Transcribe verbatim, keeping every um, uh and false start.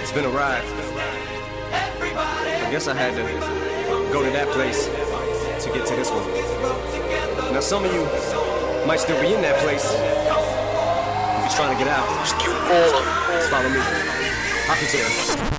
It's been a ride. I guess I had to go to that place to get to this one. Now some of you might still be in that place. If you're trying to get out, just follow me. I'll get you there.